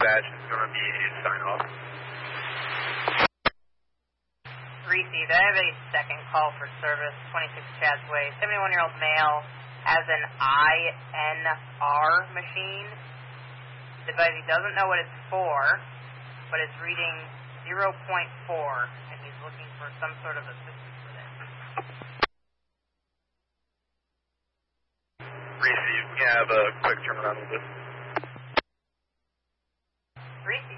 dispatch is going to be sign off. Received. I have a second call for service, 26 Chad's Way. 71-year-old male has an INR machine. The device, he doesn't know what it's for, but it's reading 0.4, and he's looking for some sort of assistance with it. Received. We have a quick turnaround with this. Received.